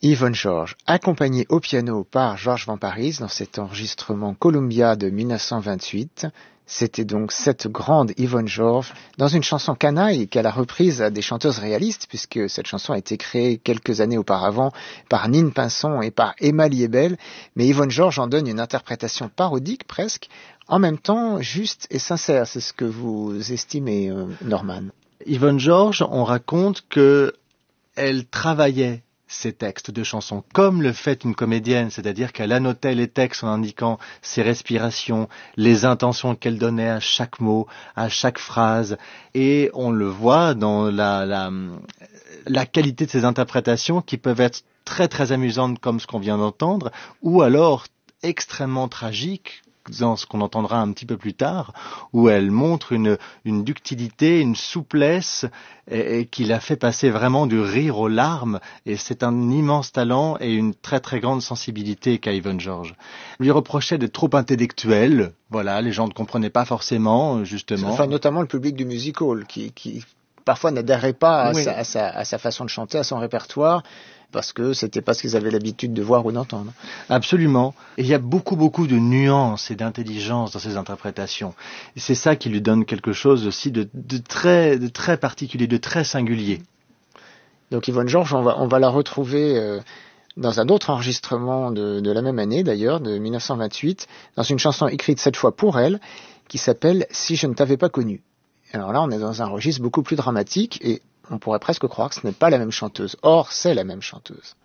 Yvonne Georges, accompagnée au piano par Georges Van Parijs dans cet enregistrement Columbia de 1928. C'était donc cette grande Yvonne Georges dans une chanson canaille qu'elle a reprise à des chanteuses réalistes, puisque cette chanson a été créée quelques années auparavant par Nine Pinson et par Emma Liebel. Mais Yvonne Georges en donne une interprétation parodique presque, en même temps juste et sincère. C'est ce que vous estimez, Norman. Yvonne Georges, on raconte que elle travaillait ses textes de chansons, comme le fait une comédienne, c'est-à-dire qu'elle annotait les textes en indiquant ses respirations, les intentions qu'elle donnait à chaque mot, à chaque phrase, et on le voit dans la qualité de ses interprétations qui peuvent être très très amusantes comme ce qu'on vient d'entendre, ou alors extrêmement tragiques, dans ce qu'on entendra un petit peu plus tard, où elle montre une ductilité, une souplesse, et qui la fait passer vraiment du rire aux larmes, et c'est un immense talent et une très très grande sensibilité qu'a Yvonne Georges. Lui reprochait d'être trop intellectuel, voilà, les gens ne comprenaient pas forcément, justement. Enfin, notamment le public du music hall, qui parfois n'adhérait pas Oui. à sa façon de chanter, à son répertoire, parce que c'était pas ce qu'ils avaient l'habitude de voir ou d'entendre. Absolument. Et il y a beaucoup de nuances et d'intelligence dans ses interprétations. Et c'est ça qui lui donne quelque chose aussi de très particulier, de très singulier. Donc Yvonne Georges, on va la retrouver dans un autre enregistrement de la même année d'ailleurs, de 1928, dans une chanson écrite cette fois pour elle, qui s'appelle « Si je ne t'avais pas connu ». Alors là, on est dans un registre beaucoup plus dramatique et on pourrait presque croire que ce n'est pas la même chanteuse. Or, c'est la même chanteuse.